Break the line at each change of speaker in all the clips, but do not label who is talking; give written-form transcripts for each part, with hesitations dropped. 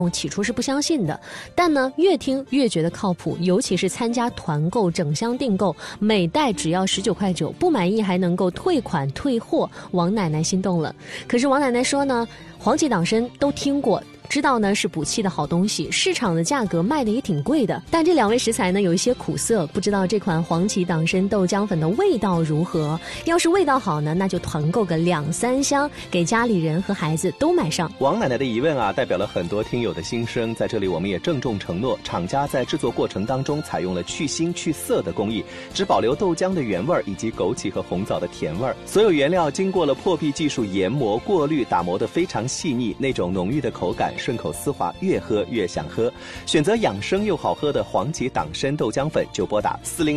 起初是不相信的，但呢越听越觉得靠谱，尤其是参加团购整箱订购，每袋只要19.9块，不满意还能够退款退货，王奶奶心动了。可是王奶奶说呢，黄芪党参都听过，知道呢是补气的好东西，市场的价格卖的也挺贵的，但这2味食材呢有一些苦涩，不知道这款黄芪党参豆浆粉的味道如何。要是味道好呢，那就团购个2-3箱，给家里人和孩子都买上。
王奶奶的疑问啊，代表了很多听友的心声，在这里我们也郑重承诺，厂家在制作过程当中采用了去腥去涩的工艺，只保留豆浆的原味以及枸杞和红枣的甜味，所有原料经过了破壁技术研磨过滤，打磨得非常细腻，那种浓郁的口感顺口丝滑，越喝越想喝。选择养生又好喝的黄芪党参豆浆粉，就拨打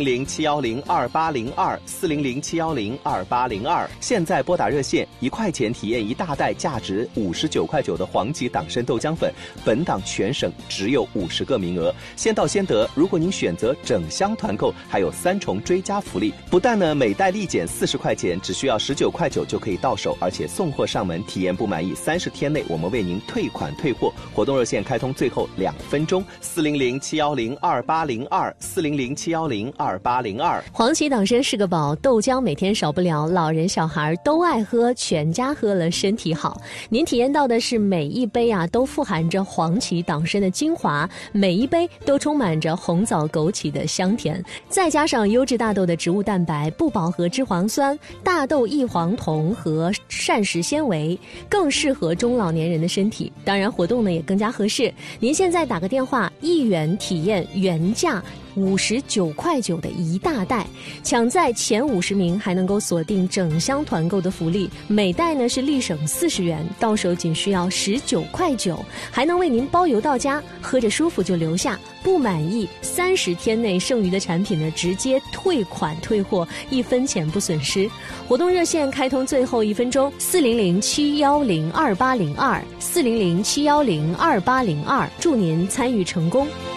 400-710-2802，400-710-2802。现在拨打热线，1块钱体验1大袋价值59.9块的黄芪党参豆浆粉，本档全省只有50个名额，先到先得。如果您选择整箱团购，还有3重追加福利，不但呢每袋立减40块钱，只需要19.9块就可以到手，而且送货上门，体验不满意30天内我们为您退款退货。活动热线开通最后2分钟，400-710-2802，400-710-2802。
黄芪党参是个宝，豆浆每天少不了，老人小孩都爱喝，全家喝了身体好。您体验到的是每一杯啊都富含着黄芪党参的精华，每一杯都充满着红枣枸杞的香甜，再加上优质大豆的植物蛋白、不饱和脂肪酸、大豆异黄酮和膳食纤维，更适合中老年人的身体。当然活动呢也更加合适，您现在打个电话，1元体验原价59.9块的1大袋，抢在前50名还能够锁定整箱团购的福利，每袋呢是立省40元，到手仅需要19.9块，还能为您包邮到家，喝着舒服就留下，不满意30天内剩余的产品呢直接退款退货，1分钱不损失。活动热线开通最后1分钟，400-710-2802，400-710-2802，祝您参与成功。